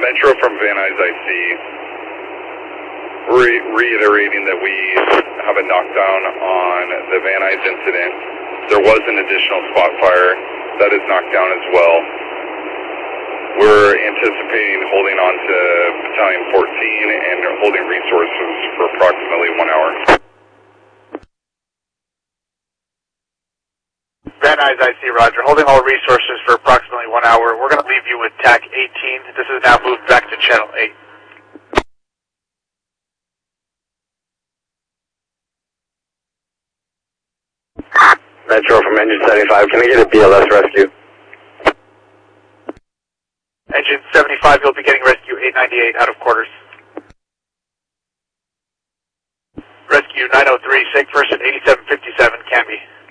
Metro from Van Nuys IC, reiterating that we have a knockdown on the Van Nuys incident. There was an additional spot fire that is knocked down as well. We're anticipating holding on to Battalion 14 and holding resources for approximately 1 hour. Van Nuys IC, roger. Holding all resources for approximately 1 hour. We're going to leave you with TAC 18. This is now moved back to Channel 8. Metro from Engine 75, can I get a BLS rescue? Engine 75, you'll be getting rescue 898 out of quarters. Rescue 903, safe person 8757, Canby.